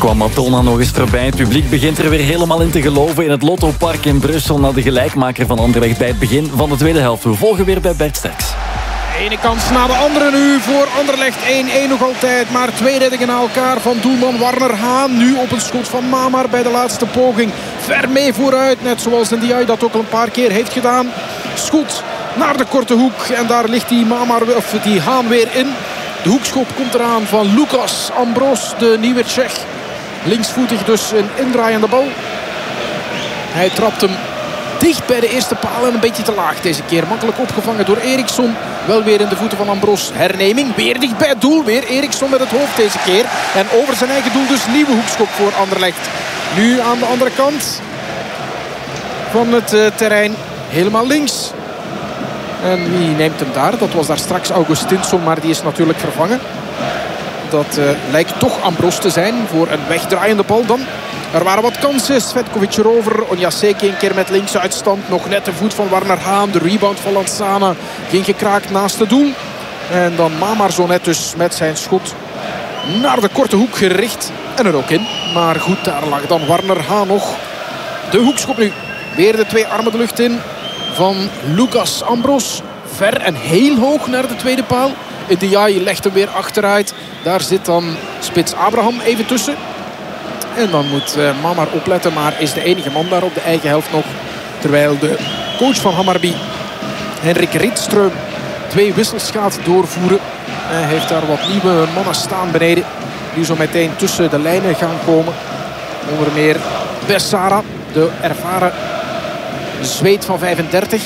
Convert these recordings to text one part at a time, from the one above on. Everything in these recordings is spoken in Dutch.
kwam Matona nog eens voorbij. Het publiek begint er weer helemaal in te geloven in het Lottopark in Brussel na de gelijkmaker van Anderlecht bij het begin van de tweede helft. We volgen weer bij Bert Sterks. Ene kans na de andere nu voor Anderlecht. 1-1 nog altijd, maar 2 reddingen na elkaar van doelman Warner Haan. Nu op een schot van Mamar bij de laatste poging. Ver mee vooruit, net zoals Ndiaye dat ook al een paar keer heeft gedaan. Schot naar de korte hoek en daar ligt die Haan weer in. De hoekschop komt eraan van Lucas Ambros, de nieuwe Tsjech. Linksvoetig dus een indraaiende bal. Hij trapt hem dicht bij de eerste paal en een beetje te laag deze keer. Makkelijk opgevangen door Eriksson. Wel weer in de voeten van Ambros. Herneming, weer dicht bij het doel. Weer Eriksson met het hoofd deze keer. En over zijn eigen doel dus nieuwe hoekschop voor Anderlecht. Nu aan de andere kant van het terrein. Helemaal links. En wie neemt hem daar? Dat was daar straks Augustinsson, maar die is natuurlijk vervangen. Dat lijkt toch Ambros te zijn voor een wegdraaiende bal dan. Er waren wat kansen. Svetkovic erover. Onyaseki een keer met links uitstand. Nog net de voet van Warner Haan. De rebound van Lanzana ging gekraakt naast het doel. En dan Mamar zo net dus met zijn schot naar de korte hoek gericht. En er ook in. Maar goed, daar lag dan Warner Haan nog. De hoekschop nu. Weer de 2 armen de lucht in van Lucas Ambros. Ver en heel hoog naar de tweede paal. Ndiaye legt hem weer achteruit. Daar zit dan spits Abraham even tussen. En dan moet Mamar opletten, maar is de enige man daar op de eigen helft nog. Terwijl de coach van Hammarby, Henrik Ridström, 2 wissels gaat doorvoeren. Hij heeft daar wat nieuwe mannen staan beneden. Die zo meteen tussen de lijnen gaan komen. Onder meer Bessara, de ervaren Zweed van 35.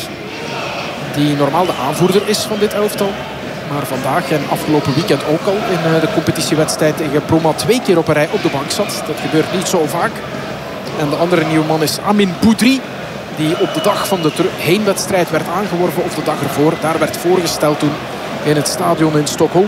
Die normaal de aanvoerder is van dit elftal. Maar vandaag en afgelopen weekend ook al in de competitiewedstrijd tegen Broma 2 keer op een rij op de bank zat. Dat gebeurt niet zo vaak. En de andere nieuwe man is Amin Boudry. Die op de dag van de heenwedstrijd werd aangeworven. Of de dag ervoor. Daar werd voorgesteld toen in het stadion in Stockholm.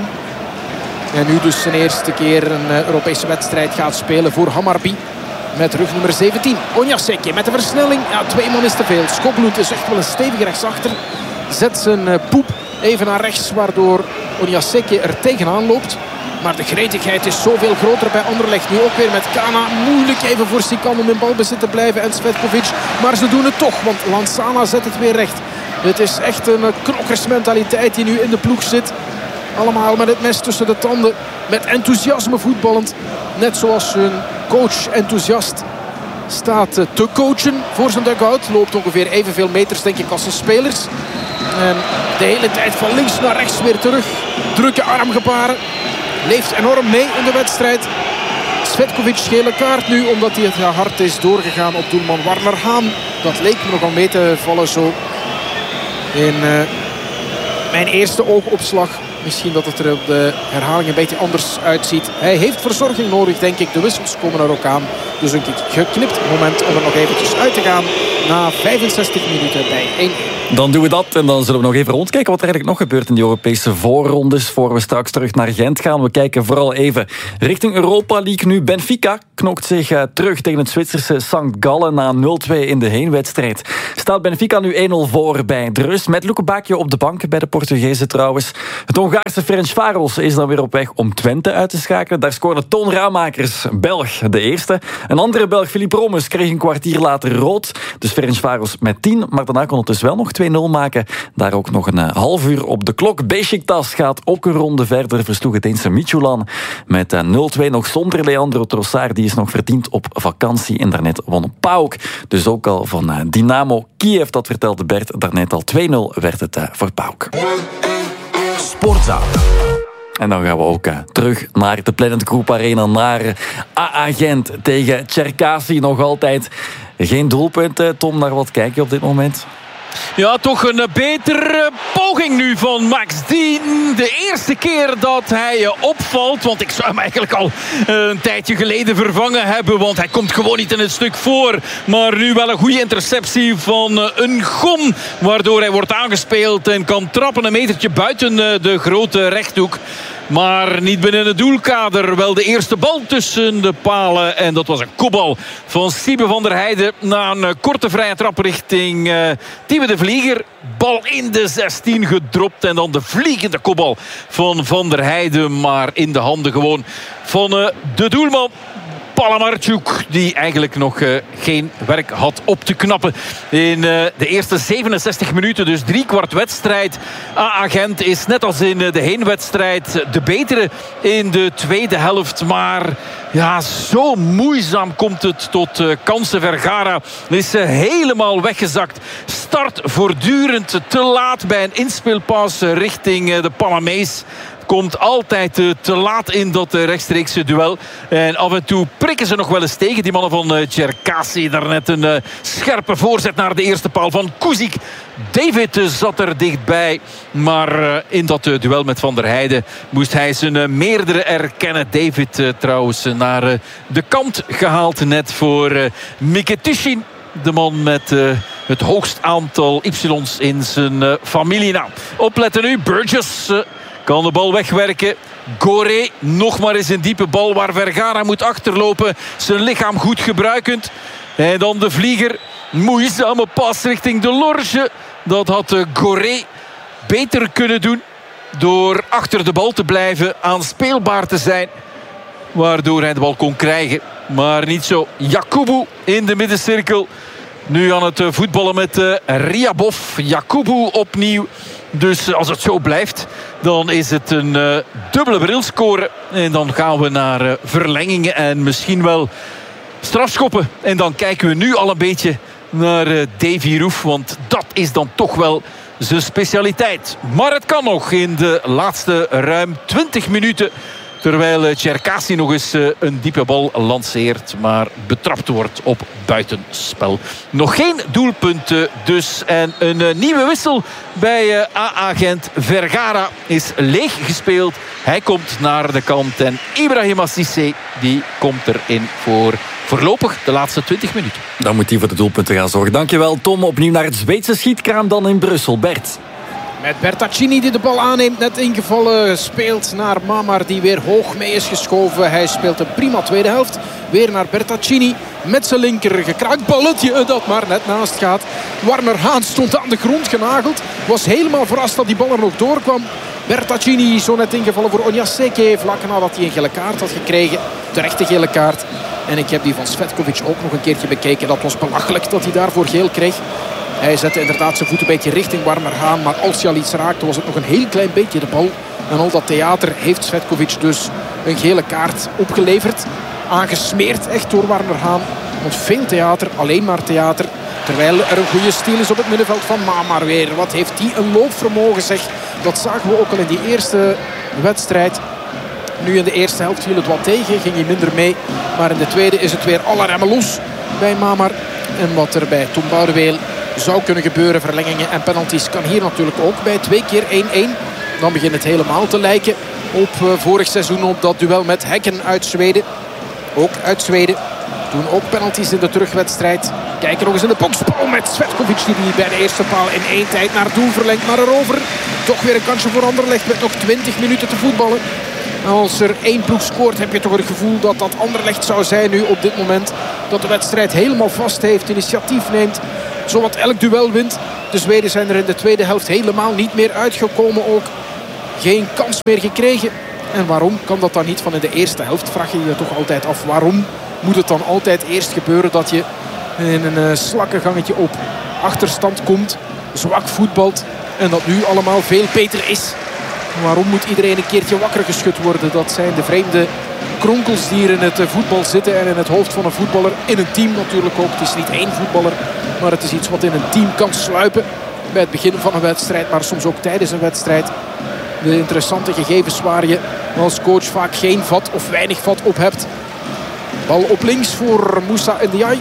En nu dus zijn eerste keer een Europese wedstrijd gaat spelen voor Hammarby. Met rug nummer 17. Onyaseki met de versnelling. Ja, 2 man is te veel. Skoglund is echt wel een stevig rechtsachter. Zet zijn poep even naar rechts, waardoor Onyaseki er tegenaan loopt. Maar de gretigheid is zoveel groter bij Anderlecht. Nu ook weer met Kana. Moeilijk even voor Sikan om in balbezit te blijven. En Svetkovic. Maar ze doen het toch, want Lanzana zet het weer recht. Het is echt een knokkersmentaliteit die nu in de ploeg zit. Allemaal met het mes tussen de tanden. Met enthousiasme voetballend. Net zoals hun coach enthousiast staat te coachen voor zijn dugout. Loopt ongeveer evenveel meters denk ik als zijn spelers. En de hele tijd van links naar rechts weer terug. Drukke armgebaren. Leeft enorm mee in de wedstrijd. Svetkovic gele kaart nu omdat hij het hard is doorgegaan op doelman Warner Haan. Dat leek me nogal mee te vallen zo in mijn eerste oogopslag. Misschien dat het er op de herhaling een beetje anders uitziet. Hij heeft verzorging nodig, denk ik. De wissels komen er ook aan. Dus een geknipt moment om er nog eventjes uit te gaan. Na 65 minuten bij 1-1. Dan doen we dat en dan zullen we nog even rondkijken wat er eigenlijk nog gebeurt in die Europese voorrondes. Voor we straks terug naar Gent gaan. We kijken vooral even richting Europa League nu. Benfica knokt zich terug tegen het Zwitserse St. Gallen na 0-2 in de heenwedstrijd. Staat Benfica nu 1-0 voor bij de rust. Met Luke Bakio op de bank bij de Portugezen trouwens. Het Hongaarse Ferencváros is dan weer op weg om Twente uit te schakelen. Daar scoorde Toon Raamakers, Belg, de eerste. Een andere Belg, Philippe Romes, kreeg een kwartier later rood. Dus Ferencváros met 10, maar daarna kon het dus wel nog 2-0 maken. Daar ook nog een half uur op de klok. Beşiktaş gaat ook een ronde verder. Versloeg het Deense Midtjylland met 0-2 nog zonder Leandro Trossard. Die is nog verdiend op vakantie en daarnet won PAOK. Dus ook al van Dynamo Kiev, dat vertelde Bert daarnet al. 2-0 werd het voor PAOK. Sportza. En dan gaan we ook terug naar de Planet Group Arena, naar AA Gent tegen Cherkasy. Nog altijd geen doelpunt, Tom. Naar wat kijk je op dit moment? Ja, toch een betere poging nu van Max Dien. De eerste keer dat hij opvalt. Want ik zou hem eigenlijk al een tijdje geleden vervangen hebben. Want hij komt gewoon niet in het stuk voor. Maar nu wel een goede interceptie van een Gom. Waardoor hij wordt aangespeeld en kan trappen een metertje buiten de grote rechthoek. Maar niet binnen het doelkader. Wel de eerste bal tussen de palen. En dat was een kopbal van Siebe van der Heijden. Na een korte vrije trap richting Thieme de Vlieger. Bal in de 16 gedropt. En dan de vliegende kopbal van Van der Heijden. Maar in de handen gewoon van de doelman. Palamarchuk, die eigenlijk nog geen werk had op te knappen. In de eerste 67 minuten, dus 3/4 wedstrijd. AA Gent is net als in de heenwedstrijd de betere in de tweede helft. Maar ja, zo moeizaam komt het tot kansen. Vergara is helemaal weggezakt. Start voortdurend te laat bij een inspeelpas richting de Panamees. Komt altijd te laat in dat rechtstreekse duel. En af en toe prikken ze nog wel eens tegen. Die mannen van Cherkasy. Daarnet een scherpe voorzet naar de eerste paal van Kuzic. David zat er dichtbij. Maar in dat duel met Van der Heijden moest hij zijn meerdere erkennen. David trouwens naar de kant gehaald net voor Miketishin. De man met het hoogst aantal Y's in zijn familienaam. Opletten nu, Burgess kan de bal wegwerken. Goré, nog maar eens een diepe bal waar Vergara moet achterlopen. Zijn lichaam goed gebruikend. En dan de vlieger. Moeizame pas richting de Lorge. Dat had Goré beter kunnen doen. Door achter de bal te blijven, aanspeelbaar te zijn. Waardoor hij de bal kon krijgen. Maar niet zo. Yakubu in de middencirkel. Nu aan het voetballen met Ryabov. Yakubu opnieuw. Dus als het zo blijft, dan is het een dubbele brilscore. En dan gaan we naar verlengingen en misschien wel strafschoppen. En dan kijken we nu al een beetje naar Davy Roef. Want dat is dan toch wel zijn specialiteit. Maar het kan nog in de laatste ruim 20 minuten. Terwijl Cherkasy nog eens een diepe bal lanceert. Maar betrapt wordt op buitenspel. Nog geen doelpunten dus. En een nieuwe wissel bij AA Gent. Vergara is leeg gespeeld. Hij komt naar de kant. En Ibrahima Cissé die komt erin voor voorlopig de laatste 20 minuten. Dan moet hij voor de doelpunten gaan zorgen. Dankjewel Tom. Opnieuw naar het Zweedse schietkraam dan in Brussel. Bert. Met Bertaccini die de bal aanneemt, net ingevallen, speelt naar Mamar die weer hoog mee is geschoven. Hij speelt een prima tweede helft. Weer naar Bertaccini met zijn linker gekraakt balletje dat maar net naast gaat. Warner Haan stond aan de grond genageld. Was helemaal verrast dat die bal er nog doorkwam. Bertaccini zo net ingevallen voor Onyaseke. Vlak nadat hij een gele kaart had gekregen. Terechte gele kaart. En ik heb die van Svetkovic ook nog een keertje bekeken. Dat was belachelijk dat hij daarvoor geel kreeg. Hij zette inderdaad zijn voet een beetje richting Warner Haan. Maar als hij al iets raakte was het nog een heel klein beetje de bal. En al dat theater heeft Svetkovic dus een gele kaart opgeleverd. Aangesmeerd echt door Warner Haan. Want veel theater, alleen maar theater. Terwijl er een goede stiel is op het middenveld van Mamar weer. Wat heeft die een loopvermogen zeg. Dat zagen we ook al in die eerste wedstrijd. Nu in de eerste helft viel het wat tegen. Ging hij minder mee. Maar in de tweede is het weer alle remmen los bij Mamar. En wat er bij Tom Boudewijn zou kunnen gebeuren, verlengingen en penalties, kan hier natuurlijk ook bij 2 keer 1-1. Dan begint het helemaal te lijken op vorig seizoen op dat duel met Häcken uit Zweden. Ook uit Zweden. Toen ook penalties in de terugwedstrijd. Kijken nog eens in de boksbal met Svetkovic die bij de eerste paal in 1 tijd naar doel verlengt, maar erover. Toch weer een kansje voor Anderlecht met nog 20 minuten te voetballen. Als er 1 ploeg scoort heb je toch het gevoel dat dat Anderlecht zou zijn nu op dit moment. Dat de wedstrijd helemaal vast heeft, initiatief neemt. Zowat elk duel wint. De Zweden zijn er in de tweede helft helemaal niet meer uitgekomen ook. Geen kans meer gekregen. En waarom kan dat dan niet van in de eerste helft? Vraag je je toch altijd af. Waarom moet het dan altijd eerst gebeuren dat je in een slakkengangetje op achterstand komt. Zwak voetbalt. En dat nu allemaal veel beter is. Waarom moet iedereen een keertje wakker geschud worden? Dat zijn de vreemde kronkels die hier in het voetbal zitten. En in het hoofd van een voetballer. In een team natuurlijk ook. Het is niet één voetballer. Maar het is iets wat in een team kan sluipen. Bij het begin van een wedstrijd. Maar soms ook tijdens een wedstrijd. De interessante gegevens waar je als coach vaak geen vat of weinig vat op hebt. Bal op links voor Moussa Ndiaye.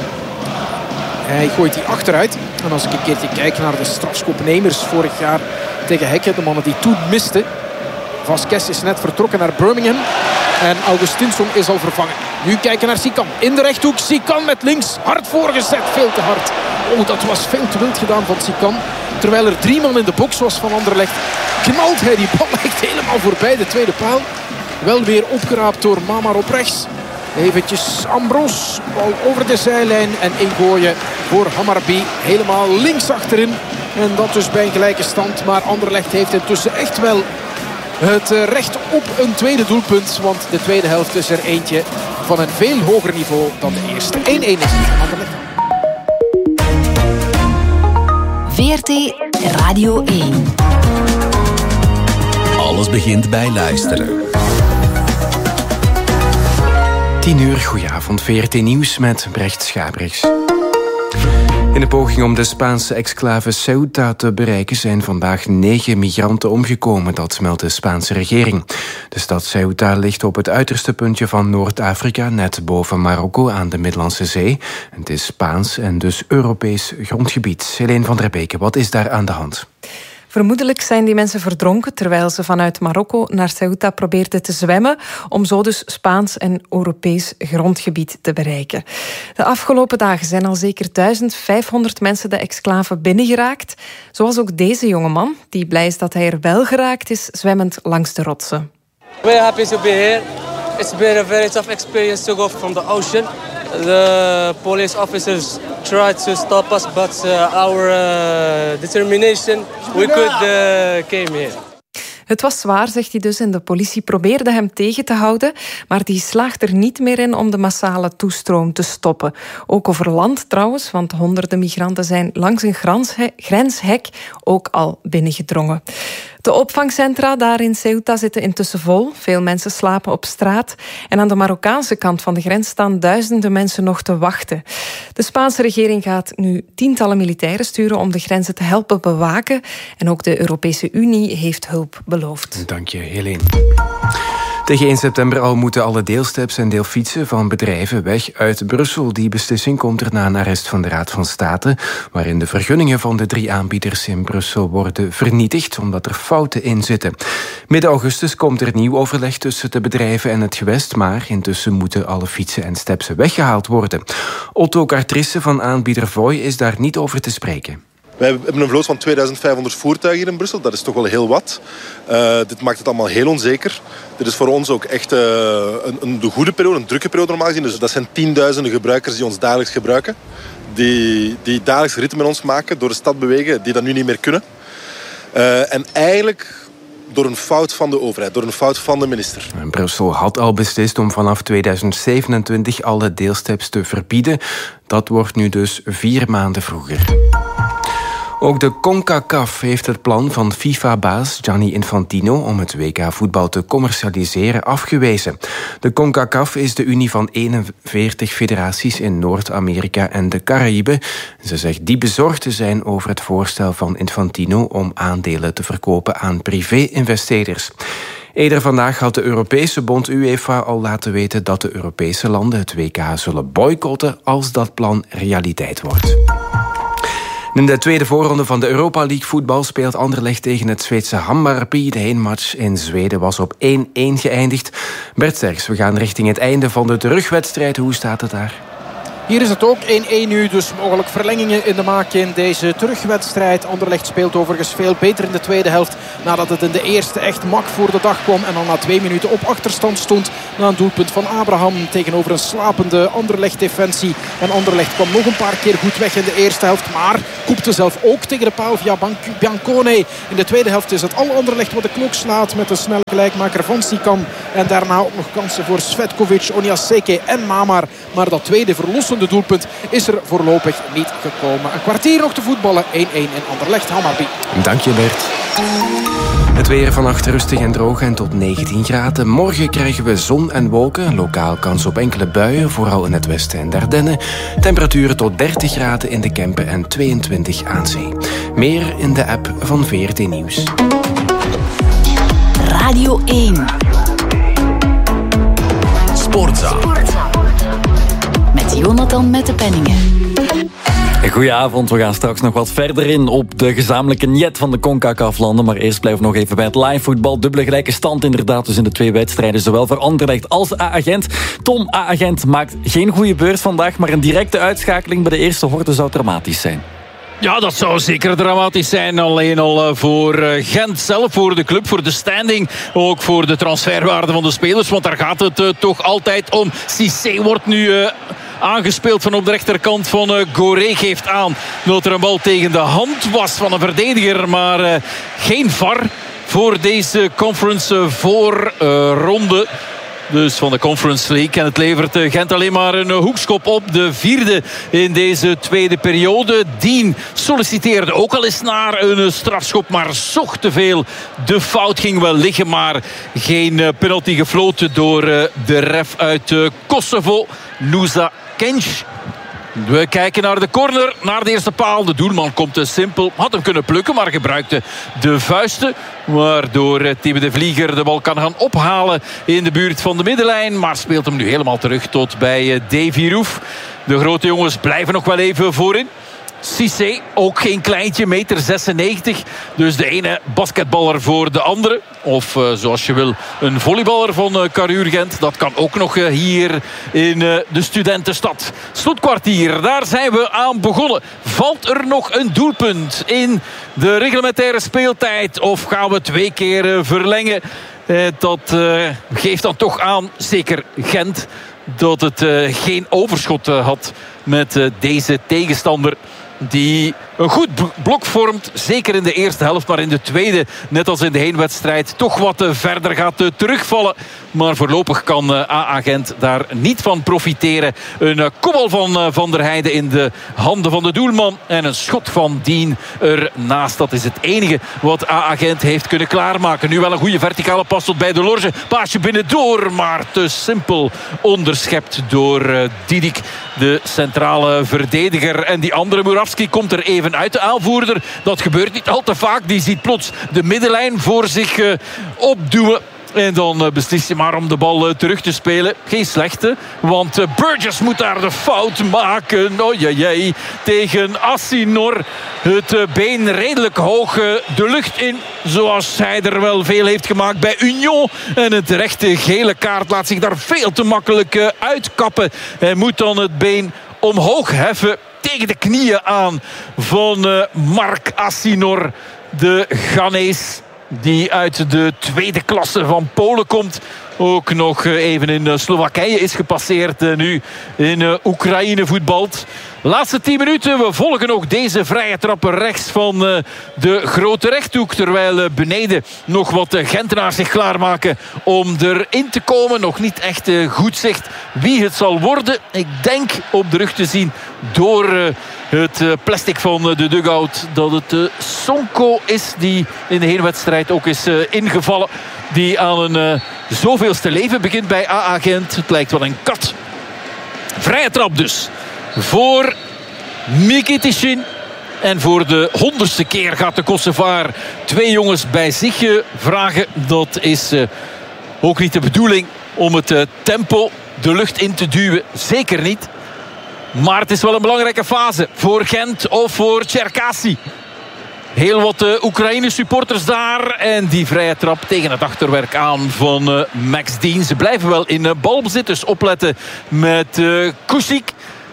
Hij gooit die achteruit. En als ik een keertje kijk naar de strafschopnemers vorig jaar tegen Häcken. De mannen die toen misten. Vasquez is net vertrokken naar Birmingham. En Augustinsson is al vervangen. Nu kijken naar Sikan. In de rechthoek. Sikan met links. Hard voorgezet. Veel te hard. Oh, dat was veel te wild gedaan van Sikan. Terwijl er 3 man in de box was van Anderlecht. Knalt hij die bal echt helemaal voorbij de tweede paal. Wel weer opgeraapt door Mamar op rechts. Eventjes Ambros. Bal over de zijlijn. En ingooien voor Hammarby. Helemaal links achterin. En dat dus bij een gelijke stand. Maar Anderlecht heeft intussen echt wel het recht op een tweede doelpunt. Want de tweede helft is er eentje van een veel hoger niveau dan de eerste. 1-1 is het. VRT Radio 1. Alles begint bij luisteren. 10:00, goedenavond, VRT Nieuws met Brecht Schabrichs. In de poging om de Spaanse exclave Ceuta te bereiken zijn vandaag 9 migranten omgekomen, dat meldt de Spaanse regering. De stad Ceuta ligt op het uiterste puntje van Noord-Afrika, net boven Marokko aan de Middellandse Zee. Het is Spaans en dus Europees grondgebied. Helene van der Beke, wat is daar aan de hand? Vermoedelijk zijn die mensen verdronken terwijl ze vanuit Marokko naar Ceuta probeerden te zwemmen om zo dus Spaans en Europees grondgebied te bereiken. De afgelopen dagen zijn al zeker 1500 mensen de exclave binnengeraakt. Zoals ook deze jongeman, die blij is dat hij er wel geraakt is, zwemmend langs de rotsen. We're happy to be here. It's been a very tough experience to go from the ocean. The police officers tried to stop us, but our determination, we could came here. Het was zwaar, zegt hij dus, en de politie probeerde hem tegen te houden, maar die slaagt er niet meer in om de massale toestroom te stoppen. Ook over land trouwens, want honderden migranten zijn langs een grenshek ook al binnengedrongen. De opvangcentra daar in Ceuta zitten intussen vol. Veel mensen slapen op straat. En aan de Marokkaanse kant van de grens staan duizenden mensen nog te wachten. De Spaanse regering gaat nu tientallen militairen sturen om de grenzen te helpen bewaken. En ook de Europese Unie heeft hulp beloofd. Dank je, Helene. Tegen 1 september al moeten alle deelsteps en deelfietsen van bedrijven weg uit Brussel. Die beslissing komt er na een arrest van de Raad van State, waarin de vergunningen van de 3 aanbieders in Brussel worden vernietigd, omdat er fouten in zitten. Midden augustus komt er nieuw overleg tussen de bedrijven en het gewest, maar intussen moeten alle fietsen en stepsen weggehaald worden. Otto Cartrisse van aanbieder Voi is daar niet over te spreken. Wij hebben een vloot van 2500 voertuigen hier in Brussel. Dat is toch wel heel wat. Dit maakt het allemaal heel onzeker. Dit is voor ons ook echt een goede periode, een drukke periode normaal gezien. Dus dat zijn tienduizenden gebruikers die ons dagelijks gebruiken. Die dagelijks ritten met ons maken, door de stad bewegen, die dat nu niet meer kunnen. En eigenlijk door een fout van de overheid, door een fout van de minister. Brussel had al beslist om vanaf 2027 alle deelsteps te verbieden. Dat wordt nu dus 4 maanden vroeger. Ook de CONCACAF heeft het plan van FIFA-baas Gianni Infantino om het WK-voetbal te commercialiseren afgewezen. De CONCACAF is de unie van 41 federaties in Noord-Amerika en de Caraïben. Ze zegt diep bezorgd te zijn over het voorstel van Infantino om aandelen te verkopen aan privé-investeerders. Eerder vandaag had de Europese bond UEFA al laten weten dat de Europese landen het WK zullen boycotten als dat plan realiteit wordt. In de tweede voorronde van de Europa League voetbal speelt Anderlecht tegen het Zweedse Hammarby. De heenmatch in Zweden was op 1-1 geëindigd. Bert Sterks, we gaan richting het einde van de terugwedstrijd. Hoe staat het daar? Hier is het ook 1-1 nu, dus mogelijk verlengingen in de maak in deze terugwedstrijd. Anderlecht speelt overigens veel beter in de tweede helft, nadat het in de eerste echt mak voor de dag kwam en dan na 2 minuten op achterstand stond na een doelpunt van Abraham tegenover een slapende Anderlecht-defensie. En Anderlecht kwam nog een paar keer goed weg in de eerste helft, maar koepte zelf ook tegen de paal via Biancone. In de tweede helft is het al Anderlecht wat de klok slaat met een snelle gelijkmaker van Sikan. En daarna ook nog kansen voor Svetkovic, Onyaseke en Mamar. Maar dat tweede verlossende doelpunt is er voorlopig niet gekomen. Een kwartier nog te voetballen. 1-1 in Anderlecht Hammarby. Dank je, Bert. Het weer vannacht rustig en droog en tot 19 graden. Morgen krijgen we zon en wolken. Lokaal kans op enkele buien, vooral in het westen en Dardenne. Temperaturen tot 30 graden in de Kempen en 22 aan zee. Meer in de app van VRT Nieuws. Radio 1. Sportza. Met Jonathan Mettepenningen. Goedenavond, we gaan straks nog wat verder in op de gezamenlijke njet van de CONCACAF-landen. Maar eerst blijven we nog even bij het live voetbal. Dubbele gelijke stand inderdaad, dus in de 2 wedstrijden. Zowel voor Anderlecht als A-agent. Tom, A-agent maakt geen goede beurt vandaag, maar een directe uitschakeling bij de eerste horde zou dramatisch zijn. Ja, dat zou zeker dramatisch zijn. Alleen al voor Gent zelf, voor de club, voor de standing. Ook voor de transferwaarde van de spelers. Want daar gaat het toch altijd om. Cissé wordt nu aangespeeld van op de rechterkant van Goré. Geeft aan dat er een bal tegen de hand was van een verdediger. Maar geen VAR. voor deze conference voorronde. Dus van de Conference League. En het levert Gent alleen maar een hoekschop op. De 4e in deze tweede periode. Dien solliciteerde ook al eens naar een strafschop. Maar zocht te veel. De fout ging wel liggen. Maar geen penalty gefloten door de ref uit Kosovo. Nusa Kench. We kijken naar de corner, naar de eerste paal. De doelman komt simpel. Had hem kunnen plukken, maar gebruikte de vuisten. Waardoor Thibaut de Vlieger de bal kan gaan ophalen in de buurt van de middenlijn. Maar speelt hem nu helemaal terug tot bij Davy Roef. De grote jongens blijven nog wel even voorin. Cissé, ook geen kleintje, 1,96 meter. Dus de ene basketballer voor de andere. Of zoals je wil, een volleyballer van Carrure Gent. Dat kan ook nog hier in de studentenstad. Slotkwartier, daar zijn we aan begonnen. Valt er nog een doelpunt in de reglementaire speeltijd? Of gaan we 2 keer verlengen? Dat geeft dan toch aan, zeker Gent, dat het geen overschot had met deze tegenstander. Die een goed blok vormt, zeker in de eerste helft. Maar in de tweede, net als in de heenwedstrijd, toch wat verder gaat terugvallen. Maar voorlopig kan AA Gent daar niet van profiteren. Een kopbal van Van der Heijden in de handen van de doelman. En een schot van Dien ernaast. Dat is het enige wat AA Gent heeft kunnen klaarmaken. Nu wel een goede verticale pas tot bij de Lorge. Paasje binnendoor, maar te simpel onderschept door Didik, de centrale verdediger. En die andere Murawski komt er even uit, de aanvoerder. Dat gebeurt niet al te vaak. Die ziet plots de middenlijn voor zich opduwen. En dan beslist hij maar om de bal terug te spelen. Geen slechte, want Burgess moet daar de fout maken. Oei, tegen Assinor. Het been redelijk hoog de lucht in. Zoals hij er wel veel heeft gemaakt bij Union. En een terechte gele kaart laat zich daar veel te makkelijk uitkappen. Hij moet dan het been omhoog heffen tegen de knieën aan van Marc Assinor, de Ghanees, die uit de tweede klasse van Polen komt. Ook nog even in Slowakije is gepasseerd. Nu in Oekraïne voetbalt. Laatste 10 minuten. We volgen nog deze vrije trappen rechts van de grote rechthoek. Terwijl beneden nog wat Gentenaars zich klaarmaken om erin te komen. Nog niet echt goed zicht wie het zal worden. Ik denk op de rug te zien door het plastic van de dugout dat het Sonko is die in de heenwedstrijd ook is ingevallen. Die aan een zoveelste leven begint bij AA Gent. Het lijkt wel een kat. Vrije trap dus voor Mikitishin. En voor de 100ste keer gaat de Kosovaar 2 jongens bij zich vragen. Dat is ook niet de bedoeling om het tempo de lucht in te duwen. Zeker niet. Maar het is wel een belangrijke fase voor Gent of voor Cherkasy. Heel wat Oekraïne-supporters daar. En die vrije trap tegen het achterwerk aan van Max Dien. Ze blijven wel in balbezit, dus opletten met Kusik.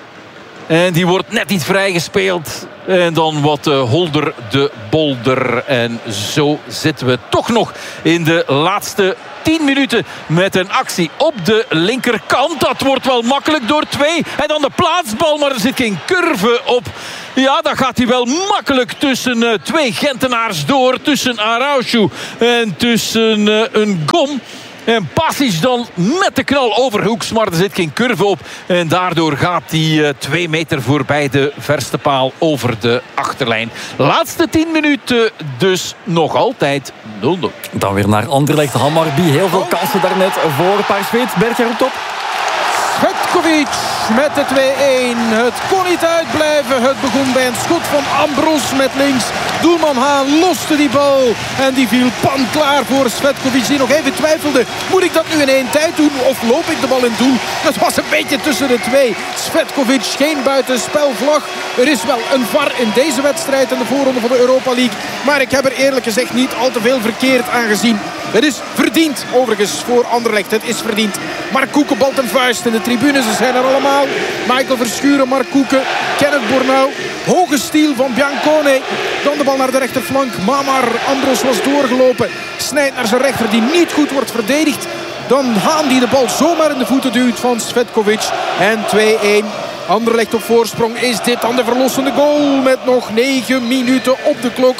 En die wordt net niet vrijgespeeld. En dan wat holder de bolder. En zo zitten we toch nog in de laatste 10 minuten met een actie op de linkerkant. Dat wordt wel makkelijk door 2. En dan de plaatsbal, maar er zit geen curve op. Ja, dan gaat hij wel makkelijk tussen 2 Gentenaars door. Tussen Araujo en tussen een Gom. En Pasic dan met de knal overhoeks, maar er zit geen curve op. En daardoor gaat hij 2 meter voorbij de verste paal over de achterlijn. Laatste 10 minuten dus nog altijd 0-0. Dan weer naar Anderlecht. Hammarby, heel veel kansen daarnet voor Paarsveet. Berger op top. Svetkovic met de 2-1. Het kon niet uitblijven. Het begon bij een schot van Ambros met links. Doelman Haan loste die bal. En die viel panklaar voor Svetkovic, die nog even twijfelde. Moet ik dat nu in 1 tijd doen of loop ik de bal in doel? Dat was een beetje tussen de 2. Svetkovic, geen buitenspelvlag. Er is wel een VAR in deze wedstrijd in de voorronde van de Europa League. Maar ik heb er eerlijk gezegd niet al te veel verkeerd aan gezien. Het is verdiend overigens voor Anderlecht. Het is verdiend. Mark Koeken balt een vuist in de tribune. Ze zijn er allemaal. Michael Verschuren, Mark Koeken, Kenneth Bornau. Hoge stiel van Biancone. Dan de bal naar de rechterflank. Mamar Ambros was doorgelopen. Snijdt naar zijn rechter die niet goed wordt verdedigd. Dan Haan die de bal zomaar in de voeten duwt van Svetkovic. En 2-1. Anderlecht op voorsprong. Is dit dan de verlossende goal met nog 9 minuten op de klok?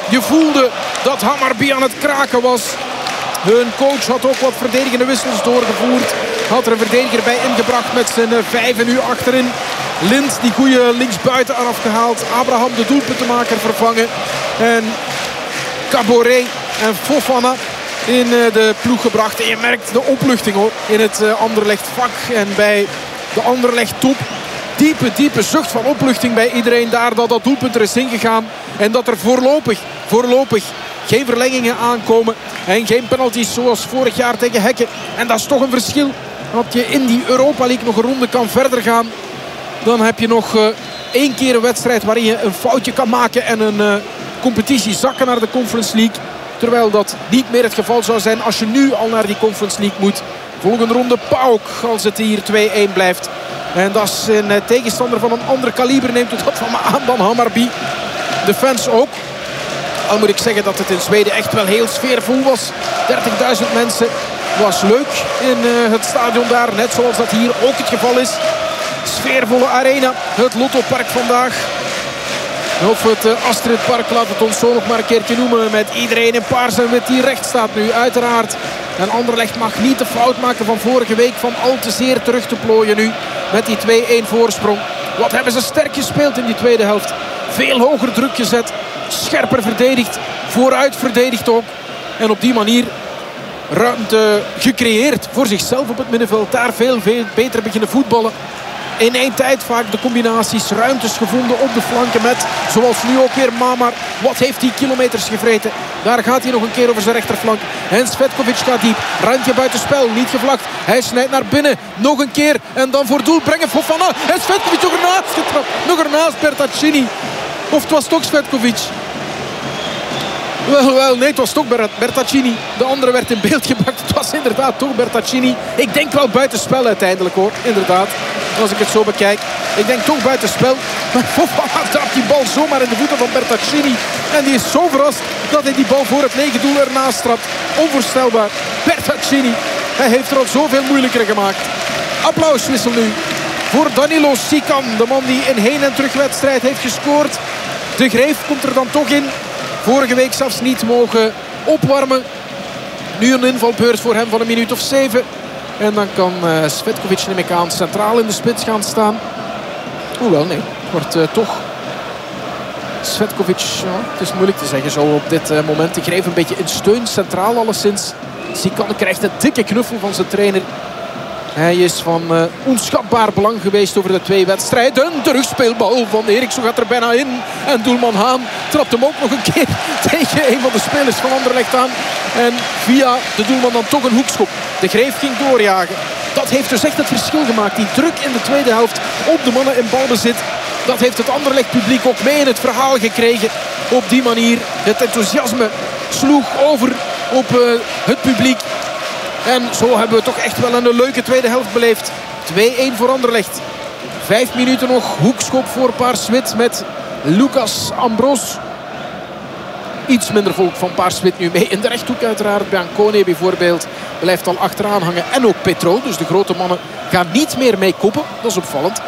Je voelde dat Hammarby aan het kraken was. Hun coach had ook wat verdedigende wissels doorgevoerd. Had er een verdediger bij ingebracht met zijn 5 nu achterin. Lind, die goede linksbuiten afgehaald. Abraham, de doelpuntenmaker, vervangen. En Caboret en Fofana in de ploeg gebracht. En je merkt de opluchting hoor, in het Anderlecht vak en bij de Anderlecht top. Diepe zucht van opluchting bij iedereen daar dat dat doelpunt er is ingegaan. En dat er voorlopig geen verlengingen aankomen. En geen penalties zoals vorig jaar tegen Hekken. En dat is toch een verschil. Dat je in die Europa League nog een ronde kan verder gaan. Dan heb je nog 1 keer een wedstrijd waarin je een foutje kan maken. En een competitie zakken naar de Conference League. Terwijl dat niet meer het geval zou zijn als je nu al naar die Conference League moet. Volgende ronde PAOK als het hier 2-1 blijft. En dat is een tegenstander van een ander kaliber. Neemt het wat van me aan dan Hammarby. De fans ook. Al moet ik zeggen dat het in Zweden echt wel heel sfeervol was. 30.000 mensen. Was leuk in het stadion daar. Net zoals dat hier ook het geval is. Sfeervolle arena. Het Lottopark vandaag. Of het Astridpark, laat het ons zo nog maar een keertje noemen. Met iedereen in paars en wit die recht staat nu. Uiteraard. En Anderlecht mag niet de fout maken van vorige week. Van al te zeer terug te plooien nu. Met die 2-1 voorsprong. Wat hebben ze sterk gespeeld in die tweede helft. Veel hoger druk gezet. Scherper verdedigd. Vooruit verdedigd ook. En op die manier ruimte gecreëerd voor zichzelf op het middenveld. Daar veel beter beginnen voetballen. In één tijd vaak de combinaties. Ruimtes gevonden op de flanken met, zoals nu ook weer Mamar. Wat heeft hij kilometers gevreten. Daar gaat hij nog een keer over zijn rechterflank. En Svetkovic gaat diep. Randje buitenspel. Niet gevlakt. Hij snijdt naar binnen. Nog een keer. En dan voor doel brengen Fofana. En Svetkovic nog ernaast getrapt. Nog ernaast Bertaccini. Of het was toch Svetkovic. Wel, nee, het was toch Bertaccini. De andere werd in beeld gebracht. Het was inderdaad toch Bertaccini. Ik denk wel buitenspel uiteindelijk hoor. Inderdaad. Als ik het zo bekijk. Ik denk toch buitenspel. Maar Fofana trapt die bal zomaar in de voeten van Bertaccini. En die is zo verrast dat hij die bal voor het lege doel ernaast trapt. Onvoorstelbaar. Bertaccini. Hij heeft er al zoveel moeilijker gemaakt. Applauswissel nu. Voor Danilo Sikan. De man die in heen- en terugwedstrijd heeft gescoord. De Greef komt er dan toch in. Vorige week zelfs niet mogen opwarmen. Nu een invalbeurt voor hem van een minuut of 7. En dan kan Svetkovic, neem ik aan, centraal in de spits gaan staan. Hoewel, nee. Het wordt toch Svetkovic. Ja, het is moeilijk te zeggen zo op dit moment. De Greef een beetje in steun, centraal alleszins. Sikan krijgt een dikke knuffel van zijn trainer. Hij is van onschatbaar belang geweest over de 2 wedstrijden. Een terugspeelbal van Eriksson gaat er bijna in. En doelman Haan trapt hem ook nog een keer tegen een van de spelers van Anderlecht aan. En via de doelman dan toch een hoekschop. De Greef ging doorjagen. Dat heeft dus echt het verschil gemaakt. Die druk in de tweede helft op de mannen in balbezit. Dat heeft het Anderlecht publiek ook mee in het verhaal gekregen. Op die manier het enthousiasme sloeg over op het publiek. En zo hebben we toch echt wel een leuke tweede helft beleefd. 2-1 voor Anderlecht. 5 minuten nog. Hoekschop voor Paarswit met Lucas Ambros. Iets minder volk van Paarswit nu mee in de rechthoek uiteraard. Biancone bijvoorbeeld blijft al achteraan hangen. En ook Petro. Dus de grote mannen gaan niet meer mee koppen. Dat is opvallend.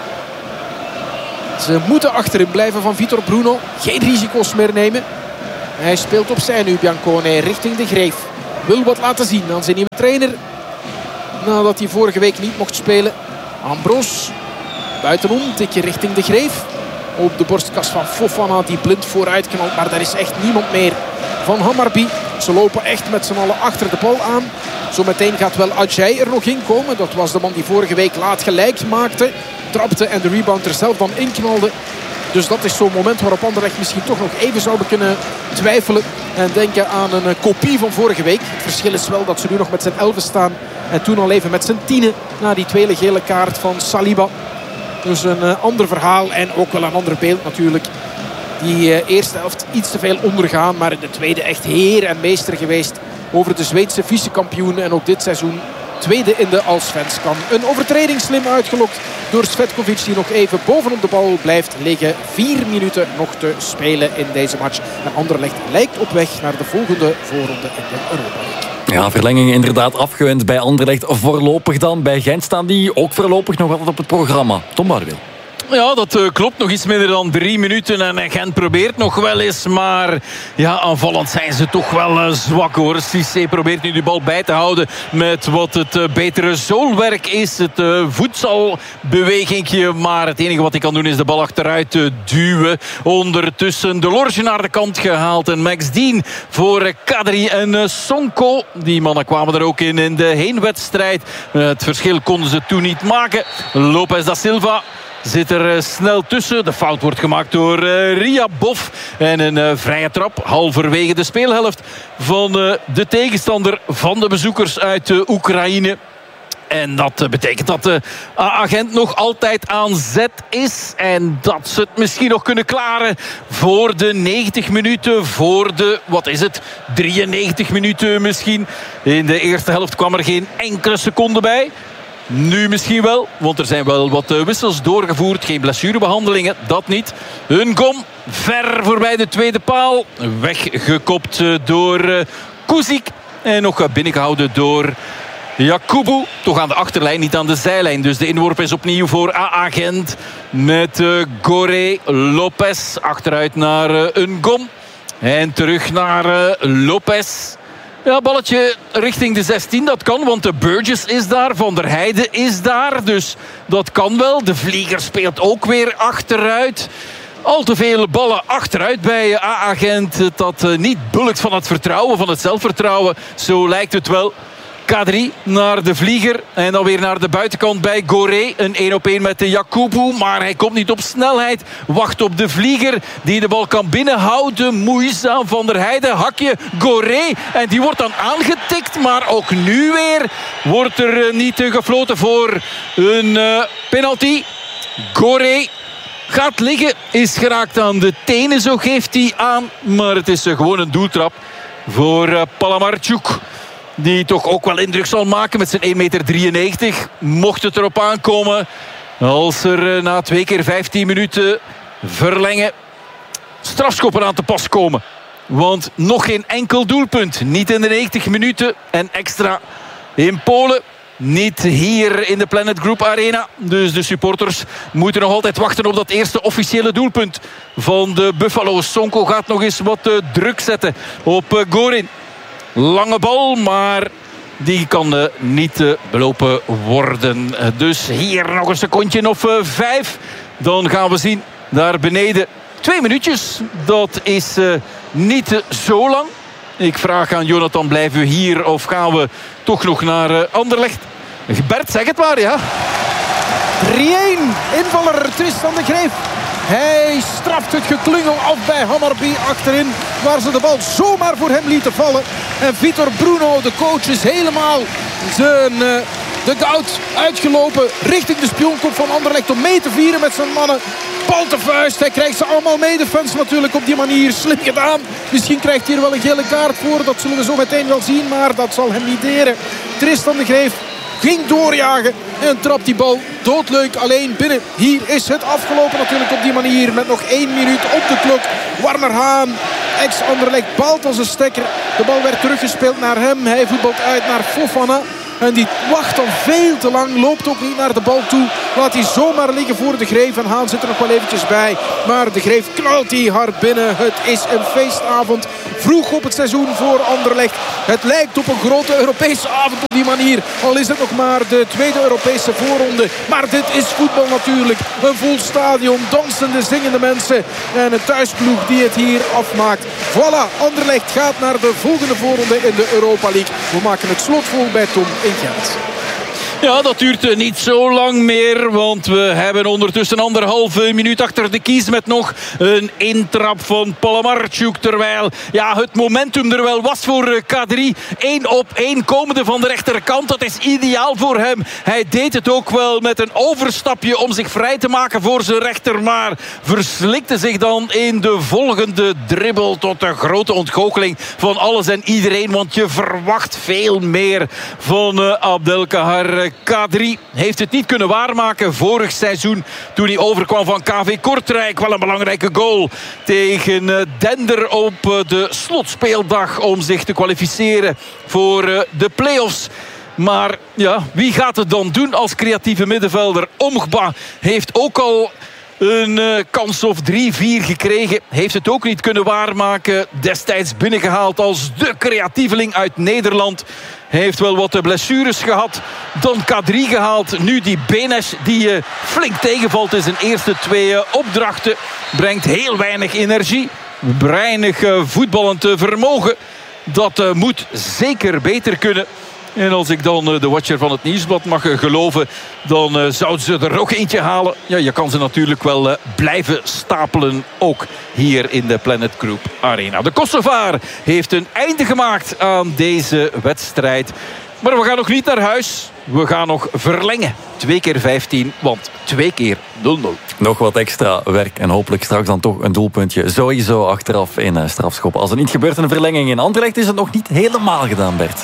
Ze moeten achterin blijven van Vitor Bruno. Geen risico's meer nemen. Hij speelt opzij nu Biancone richting de Greef. Wil wat laten zien aan zijn nieuwe trainer. Nadat hij vorige week niet mocht spelen. Ambros. Buitenom. Tikje richting de Greef. Op de borstkas van Fofana die blind vooruit knalt. Maar daar is echt niemand meer van Hammarby. Ze lopen echt met z'n allen achter de bal aan. Zometeen gaat wel Ajay er nog in komen. Dat was de man die vorige week laat gelijk maakte. Trapte en de rebound er zelf dan inknalde. Dus dat is zo'n moment waarop Anderlecht misschien toch nog even zouden kunnen twijfelen. En denken aan een kopie van vorige week. Het verschil is wel dat ze nu nog met z'n 11 staan. En toen al even met z'n 10 na die tweede gele kaart van Saliba. Dus een ander verhaal en ook wel een ander beeld natuurlijk. Die eerste helft iets te veel ondergaan. Maar in de tweede echt heer en meester geweest over de Zweedse vicekampioen. En ook dit seizoen tweede in de Allsvenskan. Een overtreding slim uitgelokt door Svetkovic die nog even bovenop de bal blijft liggen. 4 minuten nog te spelen in deze match. En Anderlecht lijkt op weg naar de volgende voorronde in de Europa League. Ja, verlengingen inderdaad afgewend bij Anderlecht. Voorlopig dan. Bij Gent staan die ook voorlopig nog altijd op het programma. Tom Bardewil. Ja, dat klopt. Nog iets minder dan 3 minuten. En Gent probeert nog wel eens. Maar ja, aanvallend zijn ze toch wel zwak, hoor. Cissé probeert nu de bal bij te houden met wat het betere zoolwerk is. Het voetbalbewegingje. Maar het enige wat hij kan doen is de bal achteruit duwen. Ondertussen de Lorge naar de kant gehaald. En Max Dean voor Kadri en Sonko. Die mannen kwamen er ook in de heenwedstrijd. Het verschil konden ze toen niet maken. Lopez da Silva zit er snel tussen. De fout wordt gemaakt door Ryabov. En een vrije trap halverwege de speelhelft van de tegenstander van de bezoekers uit Oekraïne. En dat betekent dat de agent nog altijd aan zet is. En dat ze het misschien nog kunnen klaren voor de 90 minuten. Voor de, 93 minuten misschien. In de eerste helft kwam er geen enkele seconde bij. Nu misschien wel, want er zijn wel wat wissels doorgevoerd. Geen blessurebehandelingen, dat niet. Ngom ver voorbij de tweede paal. Weggekopt door Kuzik. En nog binnengehouden door Yakubu. Toch aan de achterlijn, niet aan de zijlijn. Dus de inworp is opnieuw voor AA Gent. Met Goré, Lopez. Achteruit naar Ngom. En terug naar Lopez. Ja, balletje richting de 16, dat kan, want de Burgess is daar, Van der Heijden is daar, dus dat kan wel. De Vlieger speelt ook weer achteruit. Al te veel ballen achteruit bij AA Gent, dat niet bulkt van het vertrouwen, van het zelfvertrouwen. Zo lijkt het wel. Kadri naar de Vlieger en dan weer naar de buitenkant bij Goré. Een 1-op-1 met de Yakubu, maar hij komt niet op snelheid. Wacht op de Vlieger die de bal kan binnenhouden. Moeizaam, Van der Heijden, hakje, Goré. En die wordt dan aangetikt, maar ook nu weer wordt er niet gefloten voor een penalty. Goré gaat liggen, is geraakt aan de tenen, zo geeft hij aan. Maar het is gewoon een doeltrap voor Palamarchuk. Die toch ook wel indruk zal maken met zijn 1,93 meter. Mocht het erop aankomen. Als er na 2 keer 15 minuten verlengen strafschoppen aan te pas komen. Want nog geen enkel doelpunt. Niet in de 90 minuten en extra in Polen. Niet hier in de Planet Group Arena. Dus de supporters moeten nog altijd wachten op dat eerste officiële doelpunt van de Buffalo's. Sonko gaat nog eens wat druk zetten op Gorin. Lange bal, maar die kan niet belopen worden. Dus hier nog een secondje of 5. Dan gaan we zien daar beneden 2 minuutjes. Dat is niet zo lang. Ik vraag aan Jonathan, blijven we hier of gaan we toch nog naar Anderlecht? Bert, zeg het maar, ja. 3-1, invaller Tristan de Greef. Hij straft het geklungel af bij Hammarby achterin, waar ze de bal zomaar voor hem lieten vallen. En Vitor Bruno, de coach, is helemaal zijn dugout uitgelopen richting de spionkop van Anderlecht om mee te vieren met zijn mannen. Bal te vuist, hij krijgt ze allemaal mee. De fans natuurlijk op die manier, slim gedaan. Misschien krijgt hij er wel een gele kaart voor, dat zullen we zo meteen wel zien, maar dat zal hem niet deren. Tristan de Greef ging doorjagen en trapt die bal doodleuk alleen binnen. Hier is het afgelopen natuurlijk op die manier met nog 1 minuut op de klok. Warner Haan, ex-Anderlecht, balt als een stekker. De bal werd teruggespeeld naar hem. Hij voetbalt uit naar Fofana. En die wacht dan veel te lang. Loopt ook niet naar de bal toe. Laat hij zomaar liggen voor de Greef. En Haan zit er nog wel eventjes bij. Maar de Greef knalt die hard binnen. Het is een feestavond. Vroeg op het seizoen voor Anderlecht. Het lijkt op een grote Europese avond op die manier. Al is het nog maar de tweede Europese voorronde. Maar dit is voetbal natuurlijk. Een vol stadion. Dansende, zingende mensen. En een thuisploeg die het hier afmaakt. Voilà, Anderlecht gaat naar de volgende voorronde in de Europa League. We maken het slot vol bij Tom in Gent. Ja, dat duurt niet zo lang meer. Want we hebben ondertussen 1,5 minuut achter de kies. Met nog een intrap van Palamarchuk. Terwijl het momentum er wel was voor Kadri. 1-op-1 komende van de rechterkant. Dat is ideaal voor hem. Hij deed het ook wel met een overstapje om zich vrij te maken voor zijn rechter. Maar verslikte zich dan in de volgende dribbel. Tot de grote ontgoocheling van alles en iedereen. Want je verwacht veel meer van Abdelkahar. Kadri heeft het niet kunnen waarmaken vorig seizoen toen hij overkwam van KV Kortrijk. Wel een belangrijke goal tegen Dender op de slotspeeldag om zich te kwalificeren voor de play-offs. Maar wie gaat het dan doen als creatieve middenvelder? Omgba heeft ook al een kans of 3-4 gekregen. Heeft het ook niet kunnen waarmaken. Destijds binnengehaald als de creatieveling uit Nederland. Heeft wel wat blessures gehad. Dan K3 gehaald. Nu die Benes die flink tegenvalt in zijn eerste 2 opdrachten. Brengt heel weinig energie. Weinig voetballend vermogen. Dat moet zeker beter kunnen. En als ik dan de watcher van het Nieuwsblad mag geloven, dan zouden ze er nog eentje halen. Ja, je kan ze natuurlijk wel blijven stapelen, ook hier in de Planet Group Arena. De Kosovaar heeft een einde gemaakt aan deze wedstrijd. Maar we gaan nog niet naar huis. We gaan nog verlengen. 2 keer 15, want 2 keer 0-0. Nog wat extra werk en hopelijk straks dan toch een doelpuntje. Sowieso achteraf in strafschop. Als het niet gebeurt in een verlenging in Anderlecht, is het nog niet helemaal gedaan, Bert.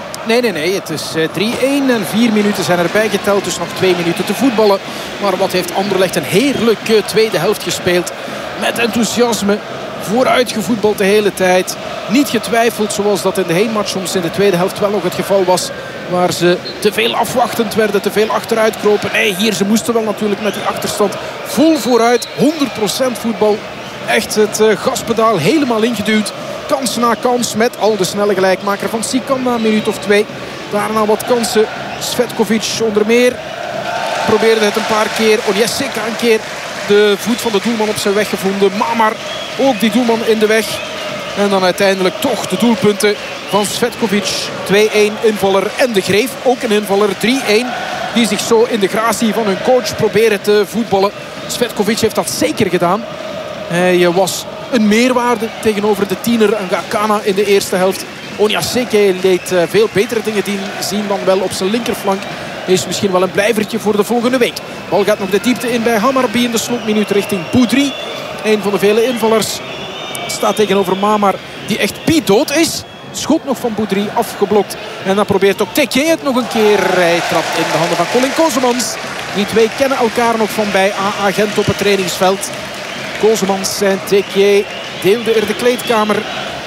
Nee. Het is 3-1 en 4 minuten zijn erbij geteld. Dus nog 2 minuten te voetballen. Maar wat heeft Anderlecht een heerlijke tweede helft gespeeld. Met enthousiasme. Vooruit gevoetbald de hele tijd. Niet getwijfeld zoals dat in de heenmatch soms in de tweede helft wel nog het geval was. Waar ze te veel afwachtend werden, te veel achteruit kropen. Nee, hier ze moesten wel natuurlijk met die achterstand vol vooruit. 100% voetbal. Echt het gaspedaal helemaal ingeduwd. Kans na kans met al de snelle gelijkmaker van Sikan na een minuut of 2. Daarna wat kansen. Svetkovic onder meer probeerde het een paar keer. Onjesika een keer de voet van de doelman op zijn weg gevonden. Mamar ook die doelman in de weg. En dan uiteindelijk toch de doelpunten van Svetkovic. 2-1 invaller en de Greef ook een invaller. 3-1 die zich zo in de gratie van hun coach proberen te voetballen. Svetkovic heeft dat zeker gedaan. Hij was een meerwaarde tegenover de tiener Ngakana in de eerste helft. Onyaseke liet veel betere dingen zien dan wel op zijn linkerflank. Is misschien wel een blijvertje voor de volgende week. Bal gaat nog de diepte in bij Hammarby in de slotminuut richting Boudry. Een van de vele invallers staat tegenover Mamar die echt piepdood is. Schot nog van Boudry afgeblokt. En dan probeert ook Tekje het nog een keer. Hij trapt in de handen van Colin Kozemans. Die twee kennen elkaar nog van bij AA Gent op het trainingsveld. Kozemans en Tekje deelden er de kleedkamer.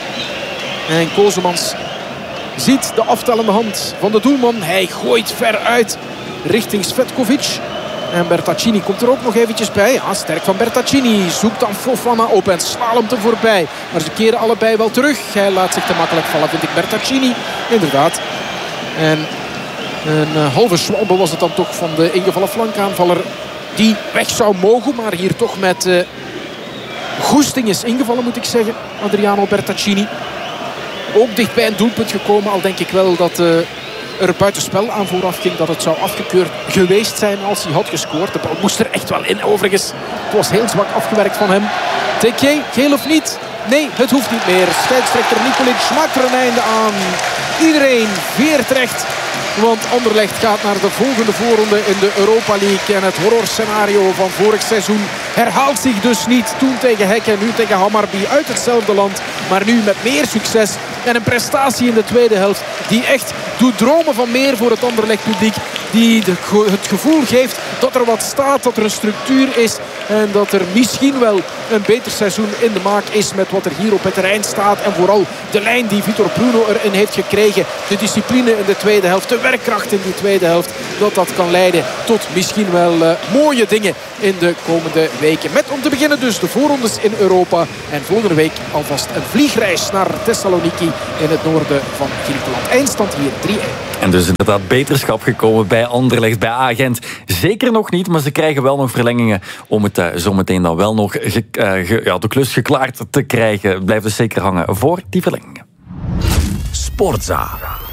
En Kozemans ziet de aftellende hand van de doelman. Hij gooit ver uit richting Svetkovic. En Bertaccini komt er ook nog eventjes bij. Ja, sterk van Bertaccini. Zoekt dan Fofana op en slalomt hem voorbij. Maar ze keren allebei wel terug. Hij laat zich te makkelijk vallen, vind ik, Bertaccini. Inderdaad. En een halve zwalbe was het dan toch van de ingevallen flankaanvaller. Die weg zou mogen, maar hier toch met goesting is ingevallen, moet ik zeggen. Adriano Bertaccini. Ook dicht bij een doelpunt gekomen. Al denk ik wel dat er buitenspel aan vooraf ging. Dat het zou afgekeurd geweest zijn als hij had gescoord. De bal moest er echt wel in overigens. Het was heel zwak afgewerkt van hem. Tekje, geel of niet? Nee, het hoeft niet meer. Scheidsrechter Nikolic maakt er een einde aan. Iedereen veert recht. Want Anderlecht gaat naar de volgende voorronde in de Europa League. En het horrorscenario van vorig seizoen herhaalt zich dus niet. Toen tegen Hekken, nu tegen Hammarby uit hetzelfde land. Maar nu met meer succes. En een prestatie in de tweede helft die echt doet dromen van meer voor het Anderlecht publiek. Die het gevoel geeft dat er wat staat, dat er een structuur is. En dat er misschien wel een beter seizoen in de maak is met wat er hier op het terrein staat. En vooral de lijn die Vitor Bruno erin heeft gekregen. De discipline in de tweede helft, de werkkracht in die tweede helft. Dat kan leiden tot misschien wel mooie dingen in de komende weken. Met om te beginnen dus de voorrondes in Europa. En volgende week alvast een vliegreis naar Thessaloniki in het noorden van Griekenland. Eindstand hier 3-1. En dus inderdaad beterschap gekomen bij Anderlecht, bij Agent. Zeker nog niet, maar ze krijgen wel nog verlengingen om het zometeen dan wel nog de klus geklaard te krijgen. Blijft dus zeker hangen voor die verlengingen. Sportza.